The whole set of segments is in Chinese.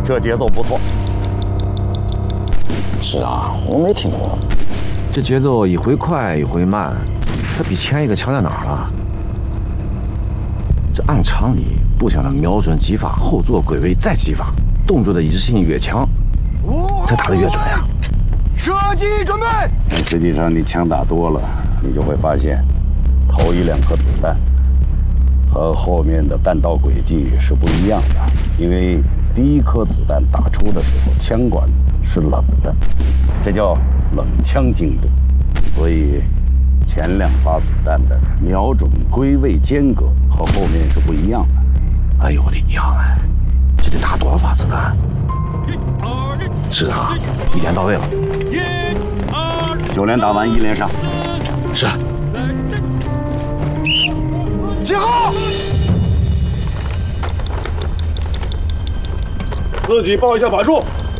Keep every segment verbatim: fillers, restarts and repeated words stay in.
这节奏不错。 是啊，我没听过。这节奏一回快一回慢，它比前一个强在哪儿了？这按常理，步枪的瞄准击发，后坐归位再击发，动作的一致性越强，才打得越准呀。 射击准备。 实际上，你枪打多了，你就会发现，头一两颗子弹和后面的弹道轨迹是不一样的。因为第一颗子弹打出的时候，枪管是冷的，这叫冷枪精度，所以前两发子弹的瞄准归位间隔和后面是不一样的。 哎呦我的娘哎，这得打多少发子弹？是啊，一点到位了。 九连打完一连上。 是。 集合。 自己报一下法术。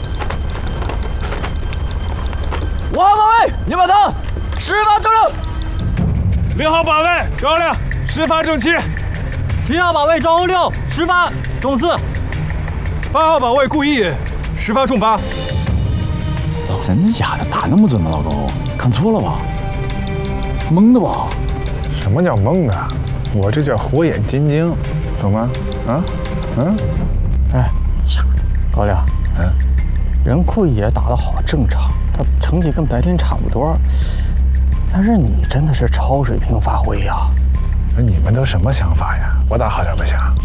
五号把位，你把灯，十发正正。 六号把位，高亮，十发正七。 七号把位，张红六，十发中四。 八号把位，顾一，十发中八。 真的假的？打那么准吗，老高？看错了吧？蒙的吧？ 什么叫蒙啊？我这叫火眼金睛，懂吗？啊？嗯？ 哎，高亮，嗯，人库也打得好，正常，他成绩跟白天差不多。但是你真的是超水平发挥呀！ 你们都什么想法呀？我打好点不行？